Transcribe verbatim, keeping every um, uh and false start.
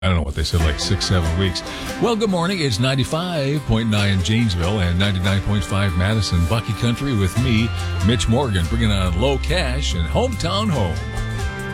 I don't know what they said, like six, seven weeks. Well, good morning. It's ninety-five point nine Janesville and ninety-nine point five Madison, Bucky Country with me, Mitch Morgan, bringing on Low Cash and Hometown Home.